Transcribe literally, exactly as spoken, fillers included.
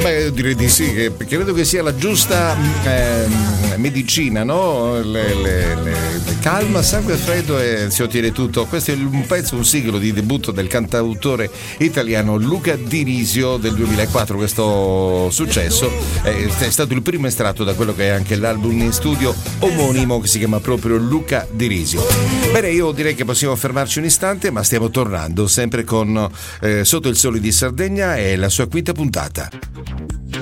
Beh, direi di sì, che credo che sia la giusta eh, medicina, no? Le, le, le, calma, sangue freddo e si ottiene tutto. Questo è un pezzo, un siglo di debutto del cantautore italiano Luca Di Risio del duemilaquattro. Questo successo è, è stato il primo estratto da quello che è anche l'album in studio omonimo che si chiama proprio Luca Di Risio. Bene, io direi che possiamo fermarci un istante, ma stiamo tornando sempre con eh, Sotto il sole di Sardegna e la sua quinta puntata.